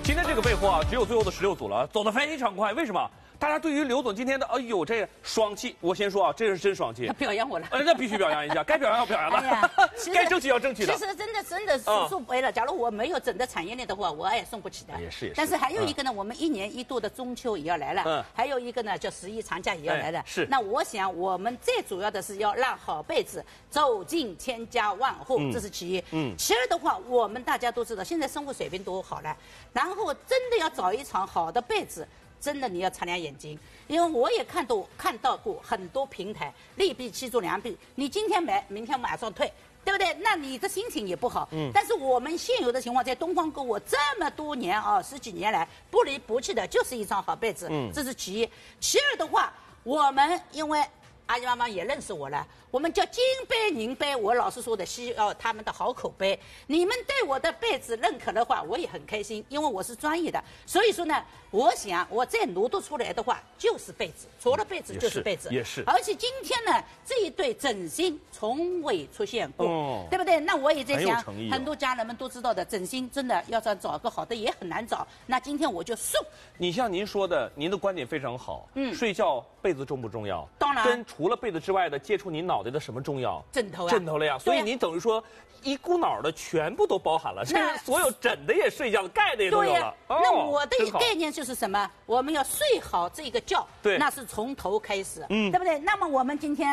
今天这个备货啊，只有最后的16组了，走得非常快。为什么？大家对于刘总今天的，哎呦，这爽气，我先说啊，这是真爽气。 表扬我了。 那必须表扬一下，该表扬要表扬的， 哎呀该争取要争取的。 其实真的说白了，假如我没有整个产业链的话，我也送不起的。 也是。 但是还有一个呢，我们1年1度的中秋也要来了，还有一个呢叫11长假也要来了。 是。 那我想我们最主要的是要让好被子走进千家万户，这是其一。其二的话，我们大家都知道，现在生活水平都好了，然后真的要找一床好的被子。真的你要擦亮眼睛，因为我也看到过很多平台利弊期做良币，你今天买，明天马上退，对不对？那你的心情也不好。但是我们现有的情况，在东方购物这么多年啊，10几年来不离不弃的就是一张好被子，这是其一。其二的话，我们因为阿姨妈妈也认识我了，我们叫金杯银杯，我老是说的需要他们的好口碑。你们对我的被子认可的话，我也很开心，因为我是专业的。所以说呢，我想我再挪得出来的话，就是被子，除了被子就是被子， 也是。 而且今天呢，这一对整形从未出现过，对不对？那我也在想，很多家人们都知道的，整形真的要找个好的也很难找。那今天我就送。 你像您说的，您的观点非常好。睡觉被子重不重要？ 当然。 跟除了被子之外的接触您脑袋的什么重要？ 枕头啊。 枕头了呀。所以您等于说一股脑的全部都包含了，这是所有枕的也睡觉的，盖的也都有了。 那我的概念就是什么？我们要睡好这个觉，那是从头开始，对不对？那么我们今天